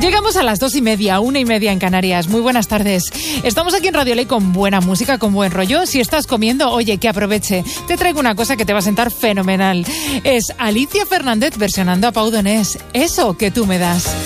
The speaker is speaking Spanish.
Llegamos a las 2:30, 1:30 en Canarias. Muy buenas tardes. Estamos aquí en Radio Ley con buena música, con buen rollo. Si estás comiendo, oye, que aproveche. Te traigo una cosa que te va a sentar fenomenal. Es Alicia Fernández versionando a Pau Donés. Eso que tú me das.